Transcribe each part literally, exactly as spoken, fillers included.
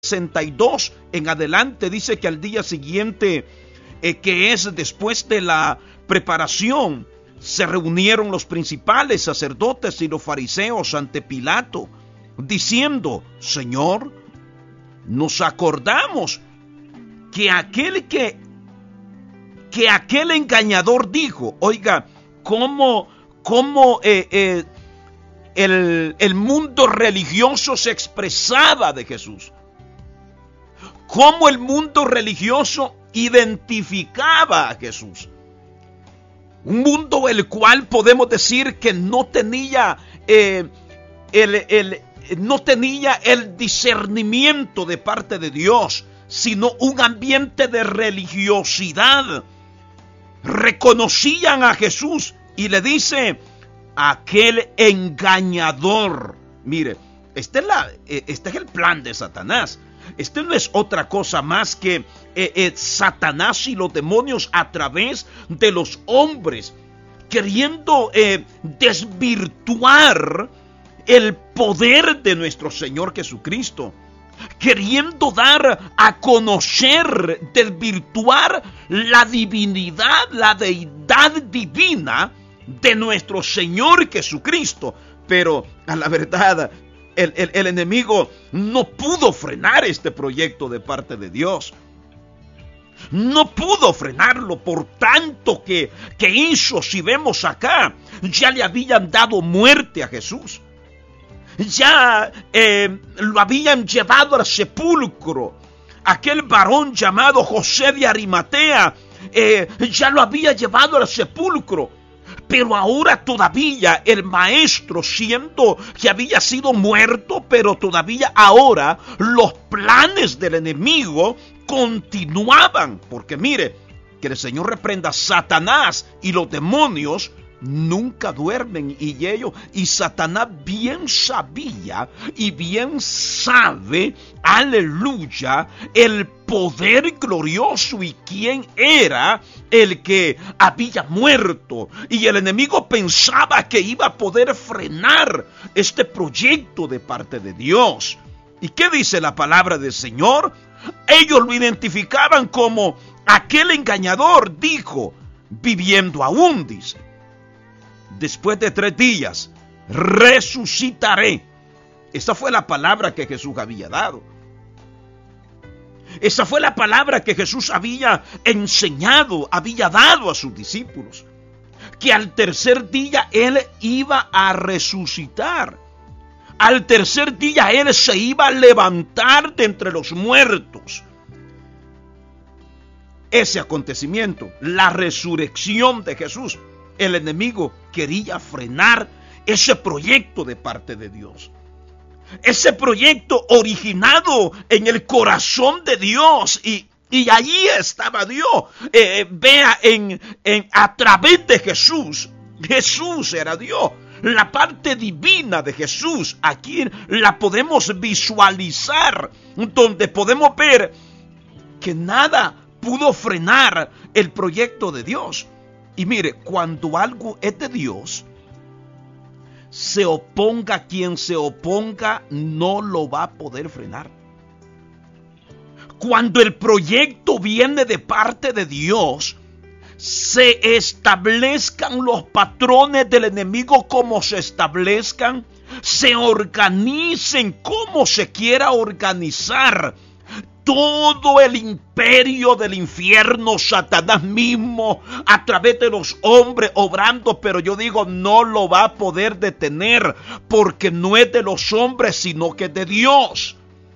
sesenta y dos en adelante dice que al día siguiente, eh, que es después de la preparación, se reunieron los principales sacerdotes y los fariseos ante Pilato, diciendo: Señor, nos acordamos que aquel que, que aquel engañador dijo. Oiga, cómo, cómo eh, eh, el, el mundo religioso se expresaba de Jesús. Cómo el mundo religioso identificaba a Jesús. Un mundo el cual podemos decir que no tenía eh, el, el, no tenía el discernimiento de parte de Dios, sino un ambiente de religiosidad. Reconocían a Jesús y le dice: aquel engañador. Mire, este es, la, este es el plan de Satanás. Este no es otra cosa más que eh, eh, Satanás y los demonios a través de los hombres, queriendo eh, desvirtuar el poder de nuestro Señor Jesucristo, queriendo dar a conocer, desvirtuar la divinidad, la deidad divina de nuestro Señor Jesucristo. Pero a la verdad, El, el, el enemigo no pudo frenar este proyecto de parte de Dios. No pudo frenarlo, por tanto que, que hizo, si vemos acá, ya le habían dado muerte a Jesús. Ya eh, lo habían llevado al sepulcro. Aquel varón llamado José de Arimatea eh, ya lo había llevado al sepulcro. Pero ahora todavía el maestro, siendo que había sido muerto, pero todavía ahora los planes del enemigo continuaban. Porque mire, que el Señor reprenda: Satanás y los demonios nunca duermen, y ellos, y Satanás bien sabía y bien sabe, aleluya, el poder glorioso y quién era el que había muerto. Y el enemigo pensaba que iba a poder frenar este proyecto de parte de Dios. ¿Y qué dice la palabra del Señor? Ellos lo identificaban como aquel engañador dijo: viviendo aún, dice, después de tres días resucitaré. Esa fue la palabra que Jesús había dado. Esa fue la palabra que Jesús había enseñado, había dado a sus discípulos. Que al tercer día Él iba a resucitar. Al tercer día Él se iba a levantar de entre los muertos. Ese acontecimiento, la resurrección de Jesús, el enemigo quería frenar ese proyecto de parte de Dios. Ese proyecto originado en el corazón de Dios, y, y allí estaba Dios. Eh, vea, en, en, a través de Jesús, Jesús era Dios. La parte divina de Jesús, aquí la podemos visualizar, donde podemos ver que nada pudo frenar el proyecto de Dios. Y mire, cuando algo es de Dios, se oponga quien se oponga, no lo va a poder frenar. Cuando el proyecto viene de parte de Dios, se establezcan los patrones del enemigo como se establezcan, se organicen como se quiera organizar. Todo el imperio del infierno, Satanás mismo, a través de los hombres obrando, pero yo digo, no lo va a poder detener, porque no es de los hombres, sino que es de Dios.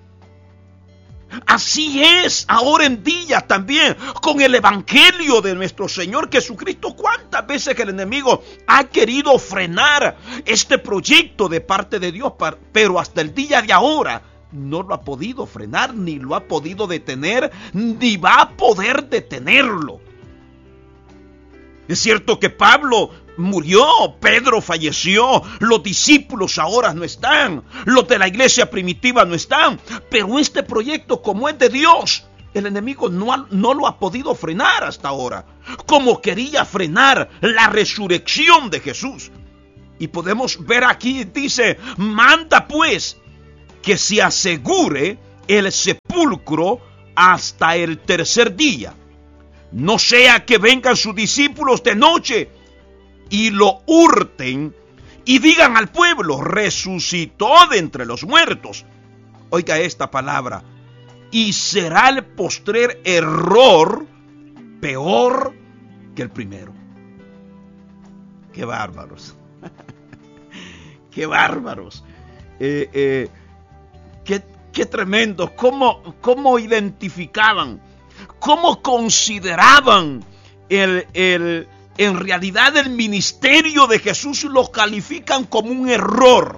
Así es ahora en día también con el evangelio de nuestro Señor Jesucristo. ¿Cuántas veces el enemigo ha querido frenar este proyecto de parte de Dios? Pero hasta el día de ahora no lo ha podido frenar, ni lo ha podido detener, ni va a poder detenerlo. Es cierto que Pablo murió, Pedro falleció, los discípulos ahora no están, los de la iglesia primitiva no están, pero este proyecto, como es de Dios, el enemigo no, ha, no lo ha podido frenar hasta ahora, como quería frenar la resurrección de Jesús. Y podemos ver aquí, dice: manda pues que se asegure el sepulcro hasta el tercer día. No sea que vengan sus discípulos de noche y lo hurten y digan al pueblo: resucitó de entre los muertos. Oiga esta palabra: y será el postrer error peor que el primero. ¡Qué bárbaros! ¡Qué bárbaros! Eh, eh, qué, ¡Qué tremendo! ¿Cómo, cómo identificaban? ¿Cómo consideraban el, el, en realidad el ministerio de Jesús? Lo califican como un error.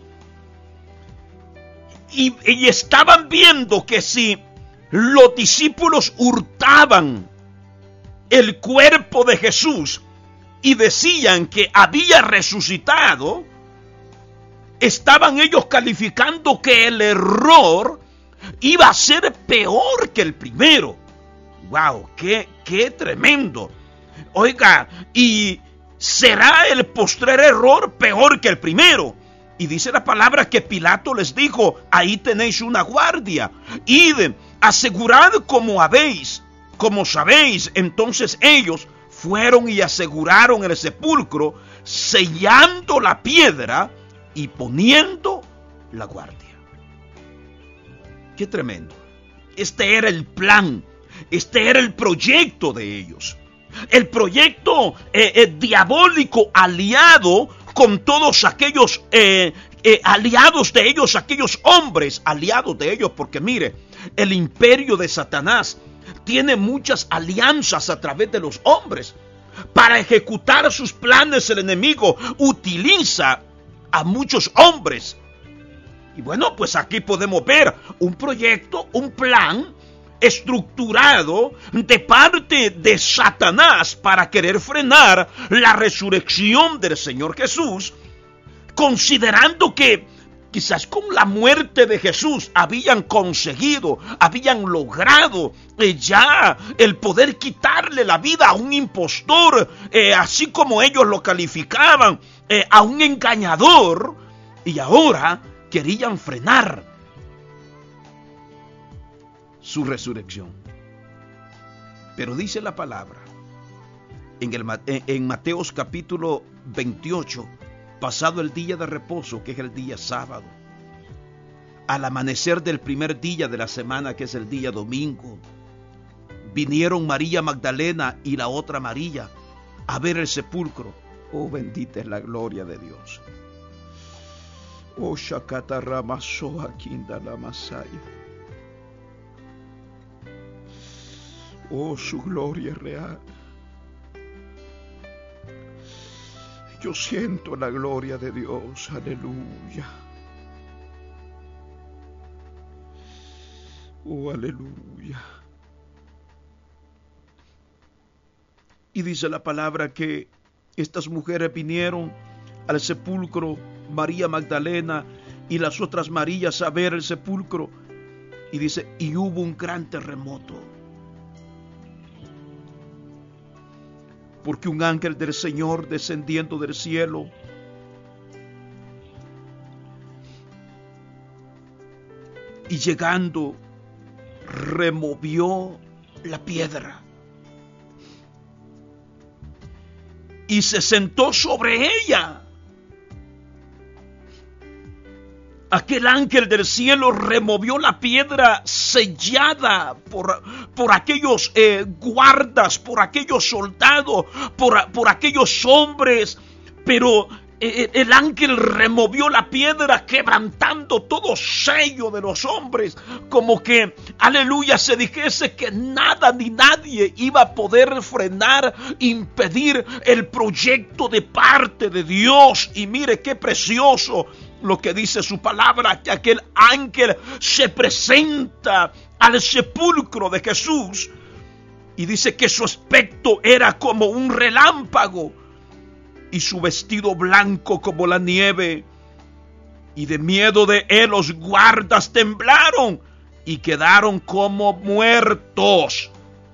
Y, y estaban viendo que si los discípulos hurtaban el cuerpo de Jesús y decían que había resucitado, estaban ellos calificando que el error iba a ser peor que el primero. ¡Wow! ¡Qué, qué tremendo! Oiga, y será el postrer error peor que el primero. Y dice la palabra que Pilato les dijo: ahí tenéis una guardia, id, asegurad como habéis, como sabéis. Entonces ellos fueron y aseguraron el sepulcro, sellando la piedra y poniendo la guardia. ¡Qué tremendo! Este era el plan, este era el proyecto de ellos. El proyecto eh, eh, diabólico aliado con todos aquellos eh, eh, aliados de ellos, aquellos hombres aliados de ellos, porque mire, el imperio de Satanás tiene muchas alianzas a través de los hombres. Para ejecutar sus planes, el enemigo utiliza a muchos hombres. Y bueno, pues aquí podemos ver un proyecto, un plan estructurado de parte de Satanás para querer frenar la resurrección del Señor Jesús, considerando que quizás con la muerte de Jesús habían conseguido, habían logrado eh, ya el poder quitarle la vida a un impostor, eh, así como ellos lo calificaban, eh, a un engañador, y ahora querían frenar su resurrección. Pero dice la palabra en, el, en Mateos capítulo veintiocho, pasado el día de reposo, que es el día sábado, al amanecer del primer día de la semana, que es el día domingo, vinieron María Magdalena y la otra María a ver el sepulcro. Oh, bendita es la gloria de Dios. Oh, Shakatarama Soha Kinda la Masaya. Oh, su gloria es real. Yo siento la gloria de Dios. Aleluya. Oh, aleluya. Y dice la palabra que estas mujeres vinieron al sepulcro, María Magdalena y las otras Marías, a ver el sepulcro. Y dice, y hubo un gran terremoto, porque un ángel del Señor, descendiendo del cielo, y llegando, removió la piedra y se sentó sobre ella. Aquel ángel del cielo removió la piedra sellada por, por aquellos eh, guardas, por aquellos soldados, por, por aquellos hombres, pero eh, el ángel removió la piedra, quebrantando todo sello de los hombres, como que, aleluya, se dijese que nada ni nadie iba a poder frenar, impedir el proyecto de parte de Dios. Y mire qué precioso lo que dice su palabra, que aquel ángel se presenta al sepulcro de Jesús y dice que su aspecto era como un relámpago y su vestido blanco como la nieve, y de miedo de él los guardas temblaron y quedaron como muertos.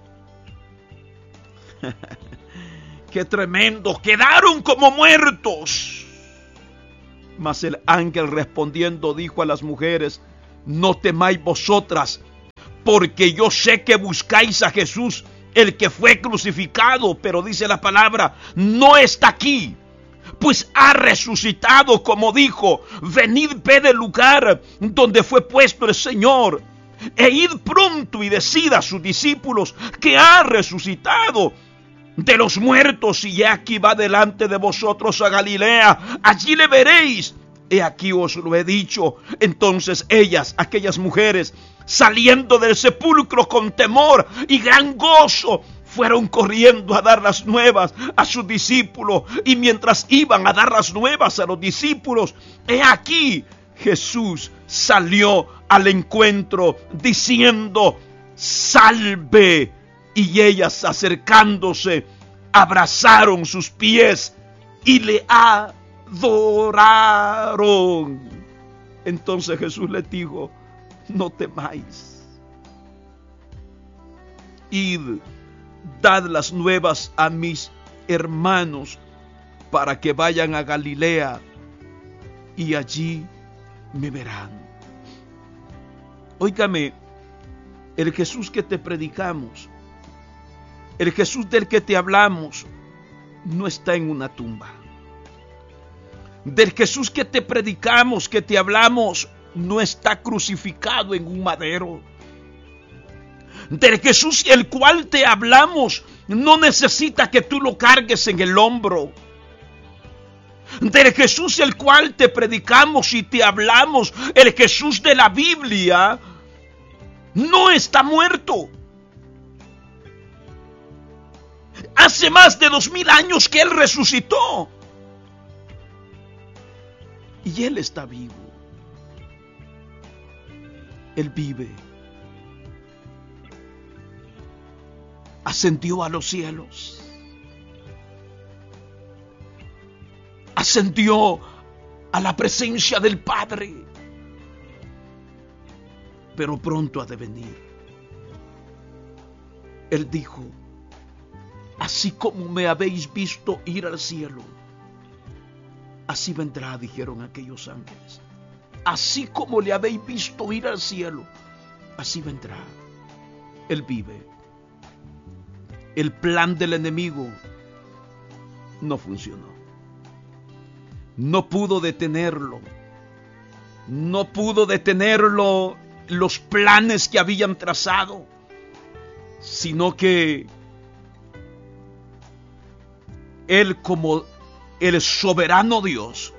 ¡Qué tremendo! Quedaron como muertos. Mas el ángel respondiendo dijo a las mujeres, no temáis vosotras, porque yo sé que buscáis a Jesús, el que fue crucificado, pero dice la palabra, no está aquí, pues ha resucitado, como dijo. Venid, ved el lugar donde fue puesto el Señor, e id pronto y decid a sus discípulos que ha resucitado de los muertos, y aquí va delante de vosotros a Galilea, allí le veréis. He aquí os lo he dicho. Entonces ellas, aquellas mujeres, saliendo del sepulcro con temor y gran gozo, fueron corriendo a dar las nuevas a sus discípulos. Y mientras iban a dar las nuevas a los discípulos, he aquí Jesús salió al encuentro diciendo, salve. Y ellas, acercándose, abrazaron sus pies y le adoraron. Entonces Jesús les dijo, no temáis. Id, dad las nuevas a mis hermanos para que vayan a Galilea y allí me verán. Óigame, el Jesús que te predicamos, el Jesús del que te hablamos, no está en una tumba. Del Jesús que te predicamos, que te hablamos, no está crucificado en un madero. Del Jesús el cual te hablamos, no necesita que tú lo cargues en el hombro. Del Jesús el cual te predicamos y te hablamos, el Jesús de la Biblia, no está muerto. Hace más de dos mil años que Él resucitó. Y Él está vivo. Él vive. Ascendió a los cielos. Ascendió a la presencia del Padre. Pero pronto ha de venir. Él dijo, así como me habéis visto ir al cielo, así vendrá, dijeron aquellos ángeles. Así como le habéis visto ir al cielo, así vendrá. Él vive. El plan del enemigo no funcionó. No pudo detenerlo. No pudo detenerlo los planes que habían trazado, sino que Él, como el soberano Dios,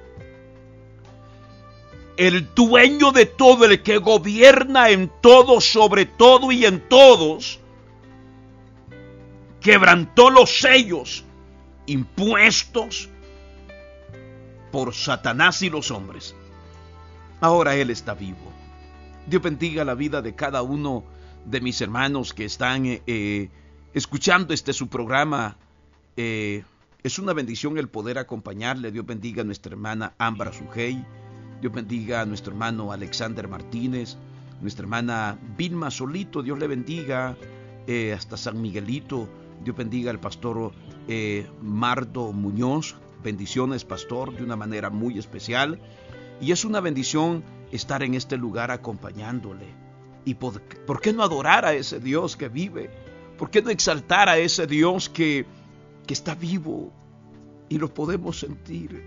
el dueño de todo, el que gobierna en todo, sobre todo y en todos, quebrantó los sellos impuestos por Satanás y los hombres. Ahora Él está vivo. Dios bendiga la vida de cada uno de mis hermanos que están eh, escuchando este su programa. Eh, es una bendición el poder acompañarle. Dios bendiga a nuestra hermana Ámbara Sujei. Dios bendiga a nuestro hermano Alexander Martínez, nuestra hermana Vilma Solito. Dios le bendiga eh, hasta San Miguelito. Dios bendiga al pastor eh, Mardo Muñoz. Bendiciones, pastor, de una manera muy especial. Y es una bendición estar en este lugar acompañándole. ¿Y por, por qué no adorar a ese Dios que vive? ¿Por qué no exaltar a ese Dios que, que está vivo y lo podemos sentir?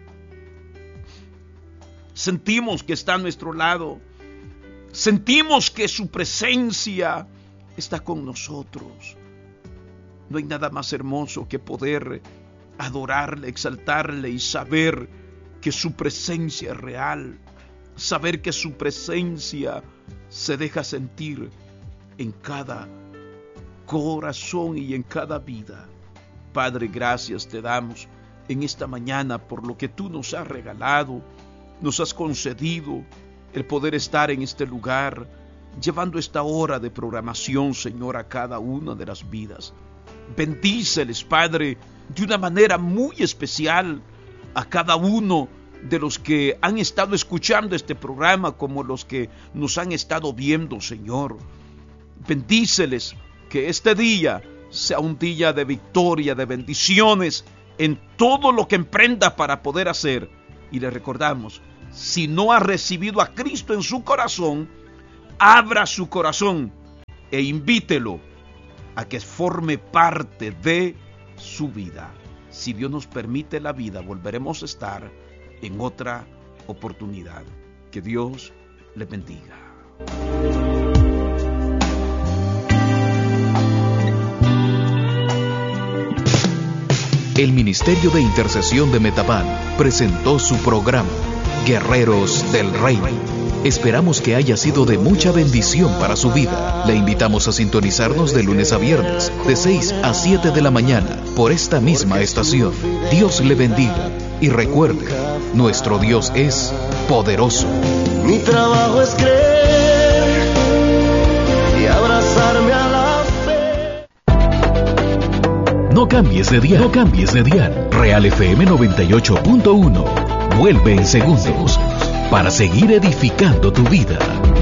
Sentimos que está a nuestro lado. Sentimos que su presencia está con nosotros. No hay nada más hermoso que poder adorarle, exaltarle y saber que su presencia es real. Saber que su presencia se deja sentir en cada corazón y en cada vida. Padre, gracias te damos en esta mañana por lo que tú nos has regalado, nos has concedido el poder estar en este lugar, llevando esta hora de programación, Señor, a cada una de las vidas. Bendíceles, Padre, de una manera muy especial a cada uno de los que han estado escuchando este programa, como los que nos han estado viendo, Señor. Bendíceles, que este día sea un día de victoria, de bendiciones en todo lo que emprenda para poder hacer. Y le recordamos, si no ha recibido a Cristo en su corazón, abra su corazón e invítelo a que forme parte de su vida. Si Dios nos permite la vida, volveremos a estar en otra oportunidad. Que Dios le bendiga. El Ministerio de Intercesión de Metapán presentó su programa, Guerreros del Reino. Esperamos que haya sido de mucha bendición para su vida. Le invitamos a sintonizarnos de lunes a viernes, de seis a siete de la mañana, por esta misma estación. Dios le bendiga. Y recuerde, nuestro Dios es poderoso. Mi trabajo es creer y abrazarme a la fe. No cambies de dial, no cambies de dial. Real F M noventa y ocho punto uno. Vuelve en segundos para seguir edificando tu vida.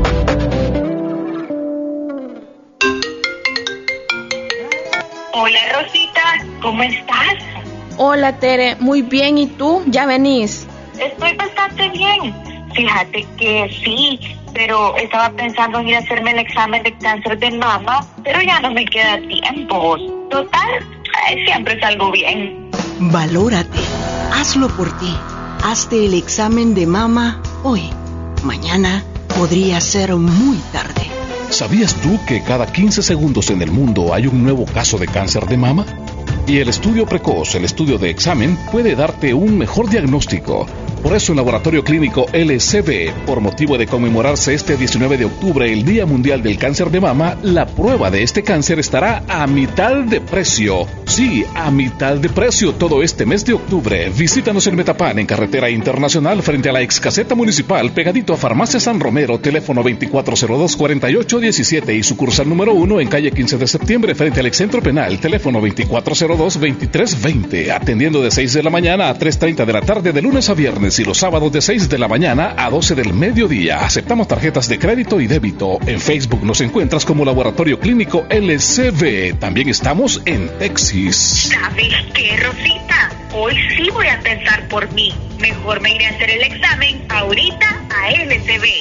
Hola Rosita, ¿cómo estás? Hola Tere, muy bien, ¿y tú? ¿Ya venís? Estoy bastante bien. Fíjate que sí, pero estaba pensando en ir a hacerme el examen de cáncer de mama, pero ya no me queda tiempo. Total, eh, siempre salgo bien. Valórate, hazlo por ti. Hazte el examen de mama hoy. Mañana podría ser muy tarde. ¿Sabías tú que cada quince segundos en el mundo hay un nuevo caso de cáncer de mama? Y el estudio precoz, el estudio de examen, puede darte un mejor diagnóstico. Por eso en Laboratorio Clínico L C B, por motivo de conmemorarse este diecinueve de octubre, el Día Mundial del Cáncer de Mama, la prueba de este cáncer estará a mitad de precio. Sí, a mitad de precio todo este mes de octubre. Visítanos en Metapán, en Carretera Internacional, frente a la ex caseta municipal, pegadito a Farmacia San Romero, teléfono veinticuatro cero dos, cuarenta y ocho diecisiete, y sucursal número uno en calle quince de septiembre, frente al Excentro Penal, teléfono veinticuatro cero dos, veintitrés veinte, atendiendo de seis de la mañana a tres treinta de la tarde de lunes a viernes y los sábados de seis de la mañana a doce del mediodía. Aceptamos tarjetas de crédito y débito. En Facebook nos encuentras como Laboratorio Clínico L C B. También estamos en Texas. ¿Sabes qué, Rosita? Hoy sí voy a pensar por mí. Mejor me iré a hacer el examen ahorita a L C B.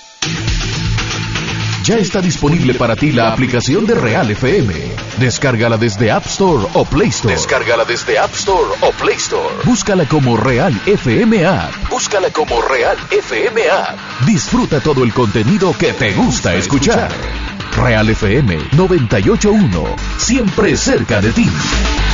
Ya está disponible para ti la aplicación de Real F M. Descárgala desde App Store o Play Store. Descárgala desde App Store o Play Store. Búscala como Real F M App. Búscala como Real F M App. Disfruta todo el contenido que te gusta escuchar. Real F M noventa y ocho punto uno. Siempre cerca de ti.